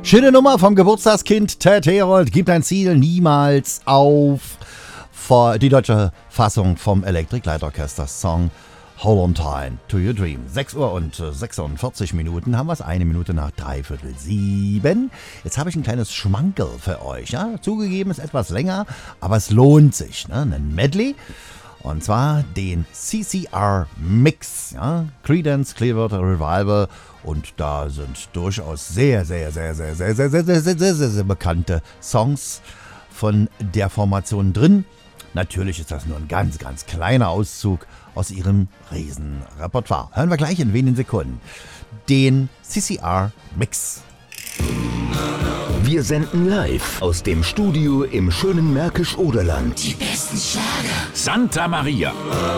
Schöne Nummer vom Geburtstagskind Ted Herold. Gibt dein Ziel niemals auf. Die deutsche Fassung vom Electric Light Orchestra Song Hold on Time to Your Dream. 6 Uhr und 46 Minuten haben wir es. 1 Minute nach 6:45. Jetzt habe ich ein kleines Schmankerl für euch. Ja? Zugegeben ist etwas länger, aber es lohnt sich. Ne? Ein Medley. Und zwar den CCR Mix. Ja? Creedence Clearwater Revival. Und da sind durchaus sehr bekannte Songs von der Formation drin. Natürlich ist das nur ein ganz kleiner Auszug aus ihrem Riesenrepertoire. Hören wir gleich in wenigen Sekunden den CCR Mix. Wir senden live aus dem Studio im schönen Märkisch-Oderland. Die besten Schlager. Santa Maria.